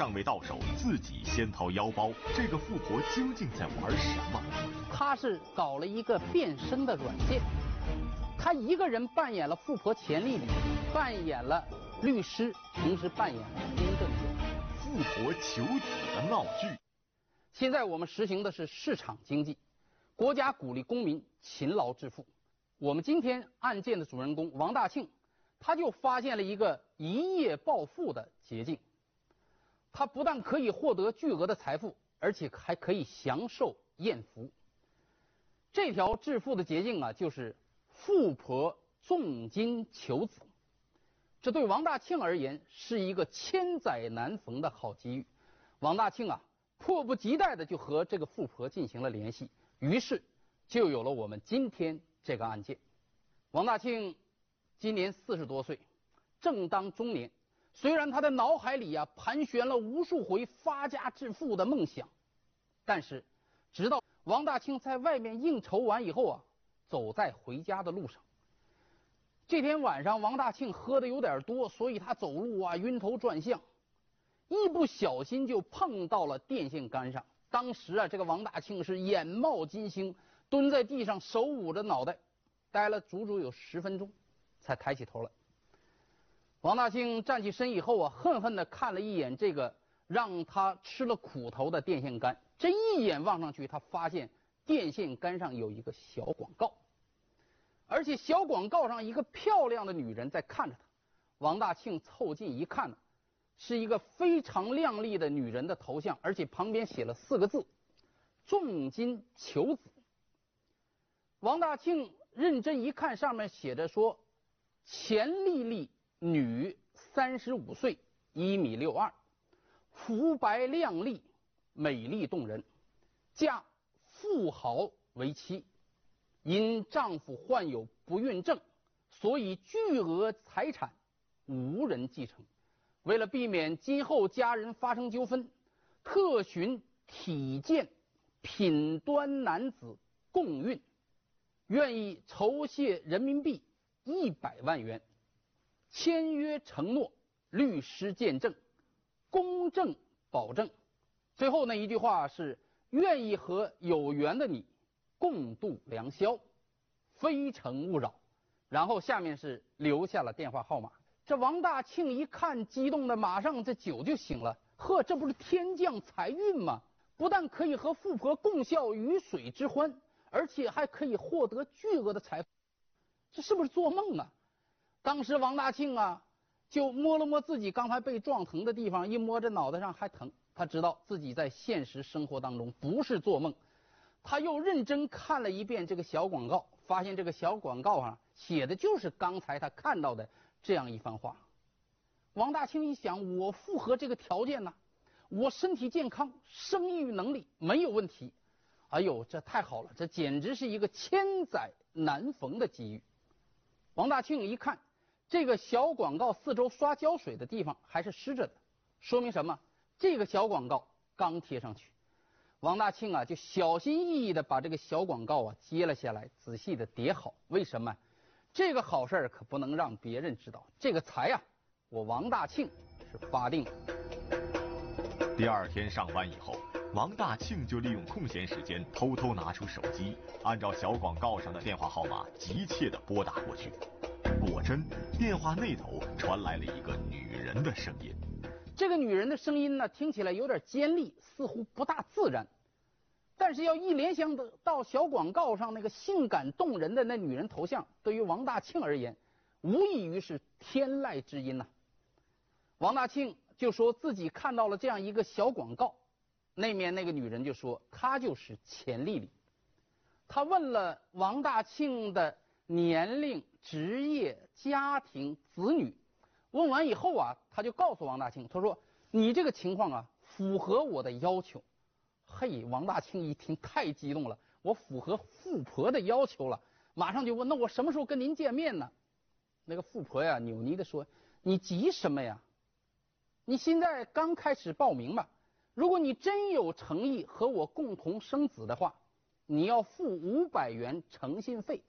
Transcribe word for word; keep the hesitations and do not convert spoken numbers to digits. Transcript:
尚未到手，自己先掏腰包。这个富婆究竟在玩什么？ 她是搞了一个变身的软件，她一个人扮演了富婆钱丽丽，扮演了律师，同时扮演了公证员。 富婆求子的闹剧。 现在我们实行的是市场经济，国家鼓励公民勤劳致富。我们今天案件的主人公王大庆，他就发现了一个一夜暴富的捷径。他不但可以获得巨额的财富，而且还可以享受艳福。这条致富的捷径啊，就是富婆重金求子。这对王大庆而言是一个千载难逢的好机遇。王大庆啊，迫不及待的就和这个富婆进行了联系，于是就有了我们今天这个案件。王大庆今年四十多岁，正当中年。虽然他的脑海里啊盘旋了无数回发家致富的梦想，但是直到王大庆在外面应酬完以后啊，走在回家的路上。这天晚上，王大庆喝的有点多，所以他走路啊晕头转向，一不小心就碰到了电线杆上。当时啊，这个王大庆是眼冒金星，蹲在地上，手捂着脑袋，待了足足有十分钟，才抬起头来。王大庆站起身以后啊，恨恨地看了一眼这个让他吃了苦头的电线杆。这一眼望上去，他发现电线杆上有一个小广告，而且小广告上一个漂亮的女人在看着他。王大庆凑近一看呢，是一个非常靓丽的女人的头像，而且旁边写了四个字：重金求子。王大庆认真一看，上面写着说：钱丽丽，女，三十五岁，一米六二，肤白亮丽，美丽动人，嫁富豪为妻，因丈夫患有不孕症，所以巨额财产无人继承。为了避免今后家人发生纠纷，特寻体健品端男子共孕，愿意酬谢人民币一百万元。签约承诺，律师见证，公证保证。最后那一句话是：愿意和有缘的你共度良宵，非诚勿扰。然后下面是留下了电话号码。这王大庆一看，激动的马上这酒就醒了。呵，这不是天降财运吗？不但可以和富婆共效鱼水之欢，而且还可以获得巨额的财富，这是不是做梦啊？当时王大庆啊，就摸了摸自己刚才被撞疼的地方，一摸这脑袋上还疼，他知道自己在现实生活当中不是做梦。他又认真看了一遍这个小广告，发现这个小广告上写的就是刚才他看到的这样一番话。王大庆一想，我符合这个条件呢，我身体健康，生育能力没有问题。哎呦，这太好了，这简直是一个千载难逢的机遇。王大庆一看，这个小广告四周刷胶水的地方还是湿着的，说明什么？这个小广告刚贴上去。王大庆啊，就小心翼翼的把这个小广告啊接了下来，仔细的叠好。为什么？这个好事可不能让别人知道，这个财啊，我王大庆是发定的。 第二天上班以后，王大庆就利用空闲时间偷偷拿出手机，按照小广告上的电话号码急切地拨打过去。果真，电话那头传来了一个女人的声音。 这个女人的声音呢，听起来有点尖利，似乎不大自然。但是要一联想到小广告上那个性感动人的那女人头像，对于王大庆而言，无异于是天籁之音呐、啊。王大庆就说自己看到了这样一个小广告，那面那个女人就说她就是钱丽丽。她问了王大庆的年龄、职业、家庭、子女，问完以后啊，他就告诉王大庆，他说你这个情况啊符合我的要求。嘿，王大庆一听太激动了，我符合富婆的要求了，马上就问，那我什么时候跟您见面呢？那个富婆呀扭捏的说，你急什么呀？你现在刚开始报名嘛，如果你真有诚意和我共同生子的话，你要付五百元诚信费，